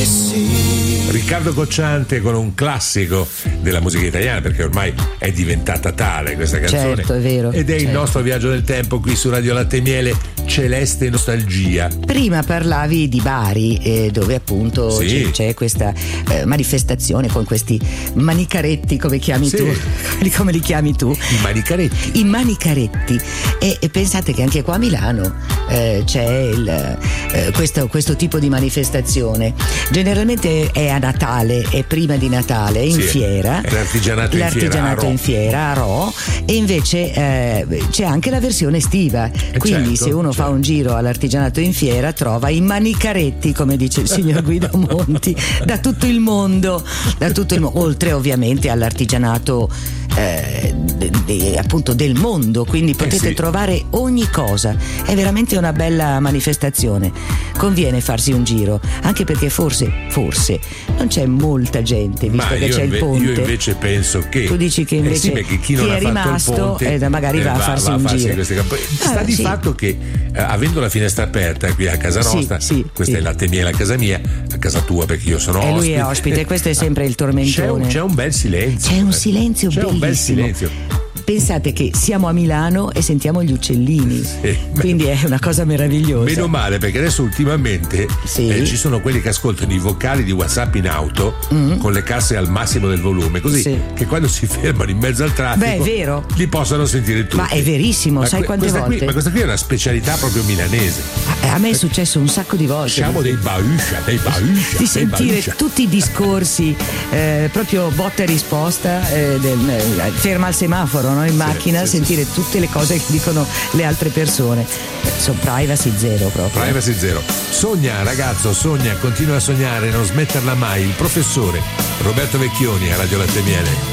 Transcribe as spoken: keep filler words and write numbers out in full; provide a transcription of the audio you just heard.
Riccardo Cocciante con un classico della musica italiana, perché ormai è diventata tale questa canzone. Certo, è vero. Ed è certo. il nostro viaggio nel tempo qui su Radio Latte e Miele, Celeste Nostalgia. Prima parlavi di Bari, eh, dove appunto Sì. c'è, c'è questa eh, manifestazione con questi manicaretti, come chiami Sì. tu? Come li chiami tu? I manicaretti. I manicaretti. E, e pensate che anche qua a Milano eh, c'è il, eh, questo, questo tipo di manifestazione. Generalmente è a Natale, è prima di Natale, è in Sì, fiera. è l'artigianato in fiera, L'artigianato a in Rho. fiera, a Rho. E invece eh, c'è anche la versione estiva. Quindi certo, se uno certo. fa un giro all'artigianato in fiera trova i manicaretti, come dice il signor Guido Monti, da tutto il mondo, da tutto il mondo, oltre ovviamente all'artigianato eh, de, de, appunto del mondo, quindi potete sì. trovare ogni cosa. È veramente una bella manifestazione, conviene farsi un giro, anche perché forse forse non c'è molta gente, visto Ma che io, c'è inve- il ponte. io invece penso che Tu dici che invece eh sì, perché chi non chi ha è fatto rimasto, il ponte eh, magari va a farsi un giro. queste camp- Ah, sta di sì. fatto che eh, avendo la finestra aperta qui a casa Sì, nostra, sì, questa sì. è Latte e Miele a casa mia, a casa tua perché io sono E lui ospite. è ospite, questo è sempre il tormentone. C'è un, c'è un bel silenzio. C'è un silenzio C'è bellissimo. un bel silenzio. Pensate che siamo a Milano e sentiamo gli uccellini, Sì. quindi è una cosa meravigliosa. Meno male, perché adesso ultimamente Sì. eh, ci sono quelli che ascoltano i vocali di WhatsApp in auto Mm. con le casse al massimo del volume, così Sì. che quando si fermano in mezzo al traffico Beh, è vero. li possano sentire tutti. Ma è verissimo, Ma sai que- quante questa volte? Qui, ma questa qui è una specialità proprio milanese. A, a me è successo un sacco di volte Siamo dei bauscia, dei bauscia, di dei sentire bauscia. tutti i discorsi, eh, proprio botta e risposta, eh, del, eh, ferma al semaforo, no? In macchina, sì, sì. sentire tutte le cose che dicono le altre persone. Sono privacy zero proprio. Privacy zero. Sogna, ragazzo, sogna, continua a sognare, non smetterla mai. Il professore Roberto Vecchioni a Radio Latte e Miele.